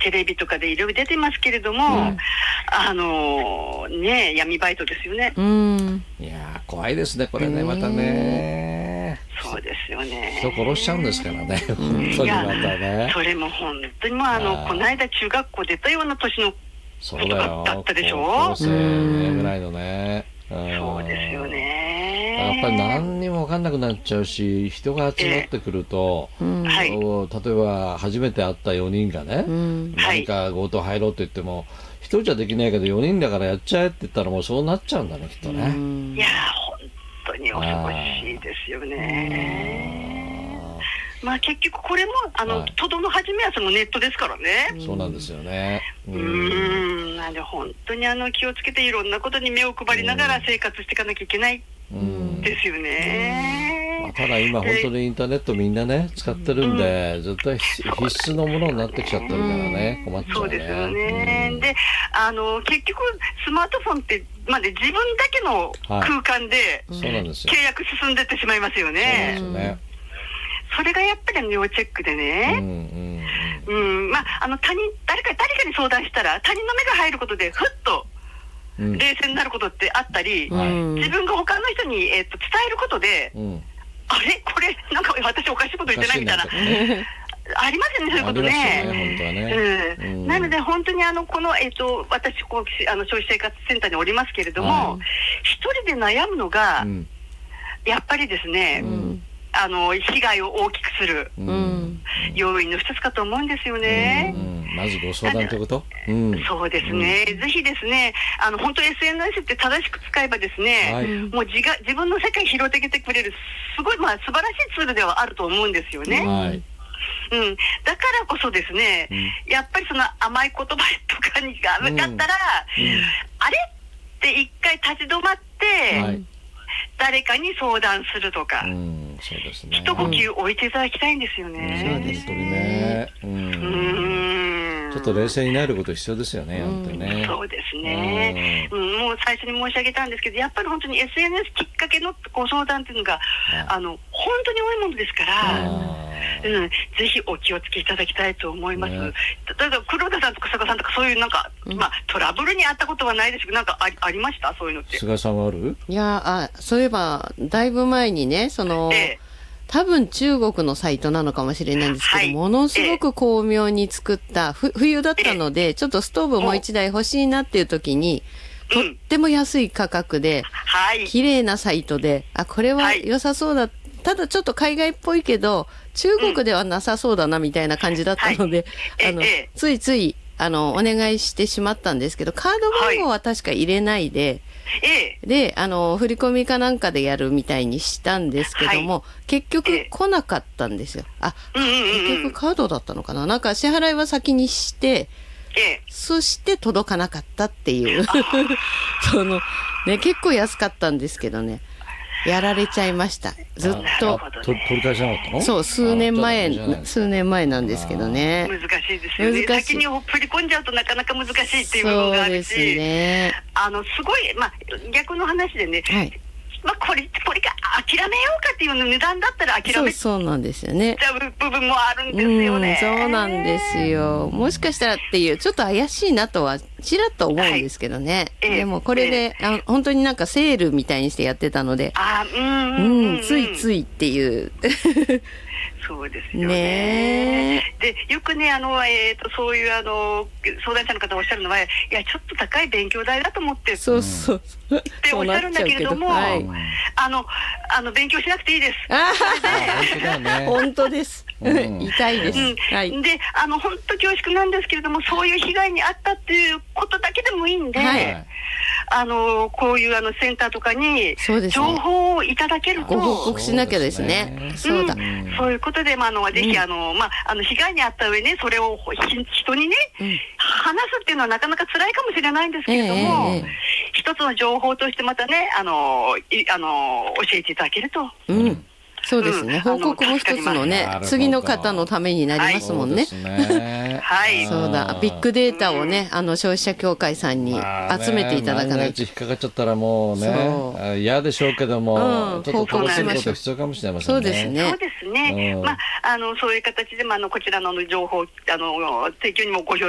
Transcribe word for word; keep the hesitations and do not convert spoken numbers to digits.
テレビとかでいろいろ出てますけれども、うん、あのね闇バイトですよね。 うん、 いや怖いですねこれね、またね。 そうですよね。 人殺しちゃうんですからね、本当にまたね。 それも本当にもうあのこの間中学校出たような年のことだったでしょ。 高校生ぐらいのね。 そうですよね。 やっぱり何にも分かんなくなっちゃうし、人が集まってくると、えーはい、例えば初めて会ったよにんがね、うん、何か強盗入ろうと言ってもひとりじゃできないけどよにんだからやっちゃえって言ったらもうそうなっちゃうんだねきっとね。うん、 いや本当に恐ろしいですよね。まあ結局これもあの、はい、トドの始めはそのネットですからね。 そうなんですよね。 うーんなんで本当にあの気をつけていろんなことに目を配りながら生活していかなきゃいけないですよね。 まあ、ただ今本当にインターネットみんなね使ってるんで、うん、絶対必須のものになってきちゃってるからね、困っちゃうね。 そうですよね。うん、であの結局スマートフォンってまで自分だけの空間で、はい、契約進んでってしまいますよね。 そうなんですよね。 それがやっぱり要チェックでね、うんうんうん、まあ、あの他人誰か誰かに相談したら他人の目が入ることでふっと冷静になることってあったり、うん、自分が他の人に、えー、と伝えることで、うん、あれこれなんか私おかしいこと言ってないみたいなありますよねそういうことね。なので本当にあのこの、えー、と私こうあの消費生活センターにおりますけれども、はい、一人で悩むのが、うん、やっぱりですね、うんあの被害を大きくする要因の一つかと思うんですよね。 うんうん、まずご相談ということ、 うん、そうですね、うん、ぜひですねあの本当 エスエヌエス って正しく使えばですね、はい、もう自が自分の世界広げてくれるすごい、まあ、素晴らしいツールではあると思うんですよね。はいうん、だからこそですね、うん、やっぱりその甘い言葉とかにが向かったら、うんうん、あれって一回立ち止まって、はい誰かに相談するとか、うん、そうですね、一呼吸置いていただきたいんですよね。 そうですね、うん、うんちょっと冷静になること必要ですよね、うん、本当にね。 そうですね、うん、もう最初に申し上げたんですけどやっぱり本当に エスエヌエス きっかけのご相談っていうのがあの本当に多いものですから、うん、ぜひお気をつけいただきたいと思います、ね、例えば黒田さんとか菅さんとかそういうなんか、うんまあ、トラブルにあったことはないですけどなんか あ, ありましたそういうのって。 菅さんはある？ いやあそういえばだいぶ前にねその、ええ、多分中国のサイトなのかもしれないんですけど、はい、ものすごく巧妙に作った、ふ冬だったので、え、ちょっとストーブもう一台欲しいなっていう時にとっても安い価格で、うん、綺麗なサイトであこれは良さそうだ、はい、ただちょっと海外っぽいけど中国ではなさそうだなみたいな感じだったので、はい、あのついついあのお願いしてしまったんですけどカード番号は確か入れないで、はい、であの振り込みかなんかでやるみたいにしたんですけども、はい、結局来なかったんですよ。あ、うんうんうん、結局カードだったのかな、なんか支払いは先にして、そして届かなかったっていうその、ね、結構安かったんですけどねやられちゃいました。ずっと取り返せなかったの？ そう数年前数年前なんですけどね。 難しいですよね。先に振り込んじゃうとなかなか難しいっていう部分があるし、そうですね、あのすごい、まあ、逆の話でね、はいまあ、これこれか諦めようかっていう値段だったら諦めそうそうなんですよね。 ちゃう部分もあるんですよね。 うんそうなんですよ。もしかしたらっていうちょっと怪しいなとはちらっと思うんですけどね、はい、でもこれで、えー、あ本当になんかセールみたいにしてやってたのであうんうんうん、 うん、ついついっていうそうですよね。でよくねあの、えー、とそういうあの相談者の方おっしゃるのはいやちょっと高い勉強代だと思ってそうそうっておっしゃるんだけれども、はい、あのあの勉強しなくていいです。 あで本当です、うん、痛いです、うんはい、 であの本当恐縮なんですけれどもそういう被害に遭ったっていうことだけでもいいんで、はい、あのこういうあのセンターとかに情報をいただけると、 ね、ご報告しなきゃですね。そうだ、うん、 そういうことで、まあ、あのぜひあの、まあ、あの被害に遭った上ねそれを人にね、うん、話すっていうのはなかなか辛いかもしれないんですけれども、えーえー、一つの情報としてまたねあのいあの教えていただけると、 うんそうですね、うん、報告も一つのね次の方のためになりますもんね。 はい、 そうだビッグデータをね、うん、あの消費者協会さんに集めていただかないと、 引っかかっちゃったらもうね嫌でしょうけども、うん、ちょっと報告すること必要かもしれませんね。 そうですね。 そうですね、うんまあ、あのそういう形で、まあ、あのこちらの情報あの提供にもご協力